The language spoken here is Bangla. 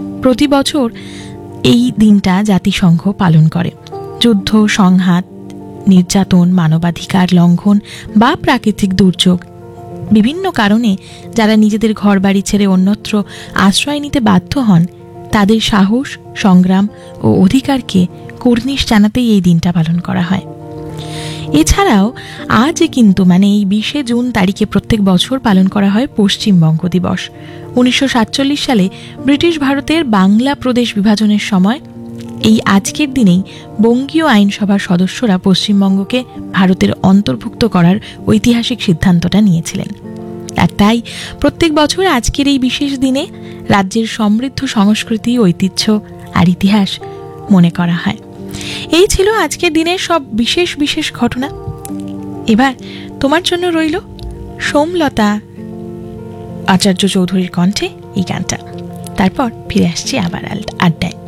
প্রতি বছর এই দিনটা জাতিসংঘ পালন করে। যুদ্ধ, সংঘাত, নির্যাতন, মানবাধিকার লঙ্ঘন বা প্রাকৃতিক দুর্যোগ, বিভিন্ন কারণে যারা নিজেদের ঘরবাড়ি ছেড়ে অন্যত্র আশ্রয় নিতে বাধ্য হন, তাদের সাহস, সংগ্রাম ও অধিকারকে কুর্নিশ জানাতেই এই দিনটা পালন করা হয়। এছাড়াও আজ কিন্তু এই 20শে জুন তারিখে প্রত্যেক বছর পালন করা হয় পশ্চিমবঙ্গ দিবস। 1947 সালে ব্রিটিশ ভারতের বাংলা প্রদেশ বিভাজনের সময় এই আজকের দিনেই বঙ্গীয় আইনসভার সদস্যরা পশ্চিমবঙ্গকে ভারতের অন্তর্ভুক্ত করার ঐতিহাসিক সিদ্ধান্তটা নিয়েছিলেন। আর তাই প্রত্যেক বছর আজকের এই বিশেষ দিনে রাজ্যের সমৃদ্ধ সংস্কৃতি, ঐতিহ্য আর ইতিহাস মনে করা হয়। এই ছিল আজকের দিনের সব বিশেষ বিশেষ ঘটনা। এবার তোমার জন্য রইল সোমলতা আচার্য চৌধুরীর কণ্ঠে এই গানটা। তারপর ফিরে আসছি আবার আড্ডায়।